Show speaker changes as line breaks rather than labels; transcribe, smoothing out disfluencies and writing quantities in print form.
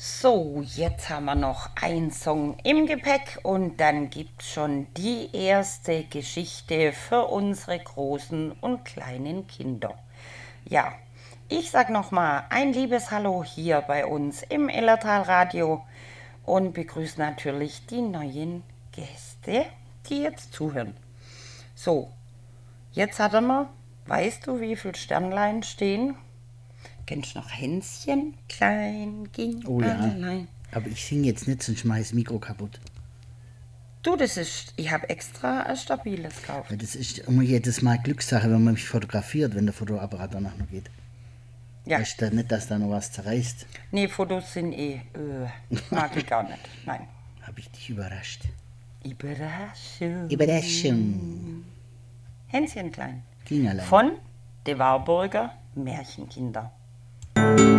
So, jetzt haben wir noch einen Song im Gepäck und dann gibt's schon die erste Geschichte für unsere großen und kleinen Kinder. Ja, ich sag nochmal ein liebes Hallo hier bei uns im Ellertal Radio und begrüße natürlich die neuen Gäste, die jetzt zuhören. So, jetzt hat er mal, weißt du, wie viele Sternlein stehen? Kennst du noch Hänschen? Klein ging
Oh ja,
allein.
aber ich singe jetzt nicht, sonst schmeiß das Mikro kaputt.
Du, ich habe extra ein stabiles gekauft.
Weil das ist immer jedes Mal Glückssache, wenn man mich fotografiert, wenn der Fotoapparat danach noch geht.
Ja,
Weißt du nicht, dass da noch was zerreißt?
nee, Fotos sind mag ich gar nicht. Nein.
Habe ich dich überrascht.
Überraschung.
Überraschung.
Hänschen klein.
Ging allein.
Von De Warburger Märchenkinder.